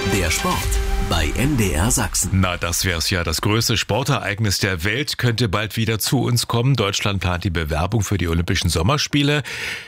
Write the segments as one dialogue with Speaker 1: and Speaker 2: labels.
Speaker 1: Der Sport bei MDR Sachsen.
Speaker 2: Na, das wär's ja. Das größte Sportereignis der Welt könnte bald wieder zu uns kommen. Deutschland plant die Bewerbung für die Olympischen Sommerspiele.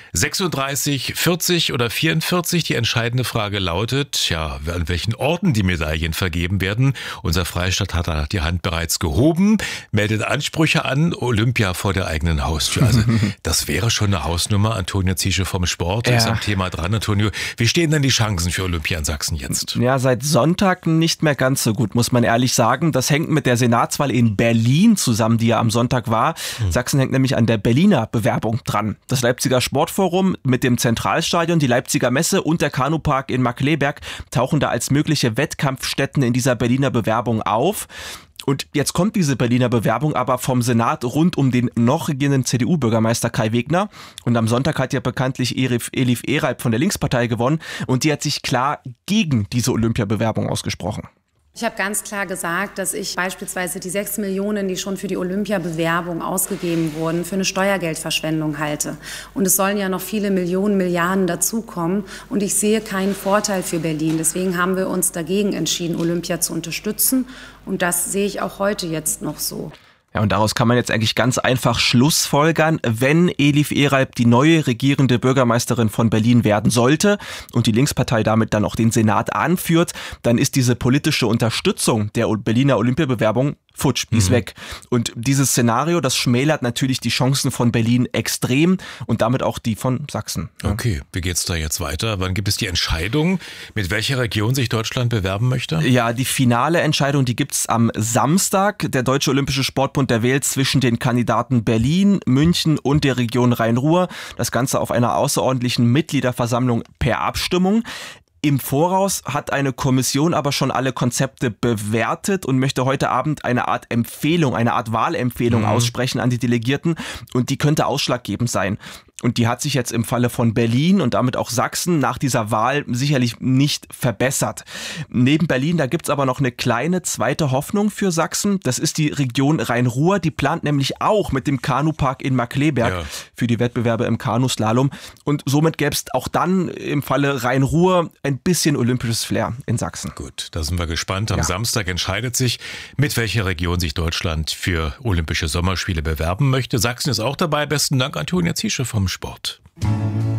Speaker 2: 36, 40 oder 44? Die entscheidende Frage lautet, ja, an welchen Orten die Medaillen vergeben werden. Unser Freistaat hat da die Hand bereits gehoben, meldet Ansprüche an, Olympia vor der eigenen Haustür. Also das wäre schon eine Hausnummer. Antonio Ziesche vom Sport ist am Thema dran. Antonio, wie stehen denn die Chancen für Olympia in Sachsen jetzt?
Speaker 3: Ja, seit Sonntag nicht mehr ganz so gut, muss man ehrlich sagen. Das hängt mit der Senatswahl in Berlin zusammen, die ja am Sonntag war. Sachsen hängt nämlich an der Berliner Bewerbung dran. Das Leipziger Sportforum mit dem Zentralstadion, die Leipziger Messe und der Kanupark in Markkleeberg tauchen da als mögliche Wettkampfstätten in dieser Berliner Bewerbung auf. Und jetzt kommt diese Berliner Bewerbung aber vom Senat rund um den noch regierenden CDU-Bürgermeister Kai Wegner. Und am Sonntag hat ja bekanntlich Elif Ereip von der Linkspartei gewonnen. Und die hat sich klar gegen diese Olympiabewerbung ausgesprochen.
Speaker 4: Ich habe ganz klar gesagt, dass ich beispielsweise die 6 Millionen, die schon für die Olympiabewerbung ausgegeben wurden, für eine Steuergeldverschwendung halte. Und es sollen ja noch viele Millionen, Milliarden dazukommen. Und ich sehe keinen Vorteil für Berlin. Deswegen haben wir uns dagegen entschieden, Olympia zu unterstützen. Und das sehe ich auch heute jetzt noch so.
Speaker 3: Ja, und daraus kann man jetzt eigentlich ganz einfach schlussfolgern, wenn Elif Ereip die neue regierende Bürgermeisterin von Berlin werden sollte und die Linkspartei damit dann auch den Senat anführt, dann ist diese politische Unterstützung der Berliner Olympiabewerbung futsch, die ist weg. Und dieses Szenario, das schmälert natürlich die Chancen von Berlin extrem und damit auch die von Sachsen.
Speaker 2: Okay, wie geht's da jetzt weiter? Wann gibt es die Entscheidung, mit welcher Region sich Deutschland bewerben möchte?
Speaker 3: Ja, die finale Entscheidung, die gibt's am Samstag. Der Deutsche Olympische Sportbund, der wählt zwischen den Kandidaten Berlin, München und der Region Rhein-Ruhr. Das Ganze auf einer außerordentlichen Mitgliederversammlung per Abstimmung. Im Voraus hat eine Kommission aber schon alle Konzepte bewertet und möchte heute Abend eine Art Empfehlung, eine Art Wahlempfehlung aussprechen an die Delegierten und die könnte ausschlaggebend sein. Und die hat sich jetzt im Falle von Berlin und damit auch Sachsen nach dieser Wahl sicherlich nicht verbessert. Neben Berlin, da gibt's aber noch eine kleine zweite Hoffnung für Sachsen. Das ist die Region Rhein-Ruhr. Die plant nämlich auch mit dem Kanupark in Markkleeberg für die Wettbewerbe im Kanuslalom. Und somit gäbe es auch dann im Falle Rhein-Ruhr ein bisschen olympisches Flair in Sachsen.
Speaker 2: Gut, da sind wir gespannt. Am Samstag entscheidet sich, mit welcher Region sich Deutschland für Olympische Sommerspiele bewerben möchte. Sachsen ist auch dabei. Besten Dank, Antonio Ziesche vom Sport.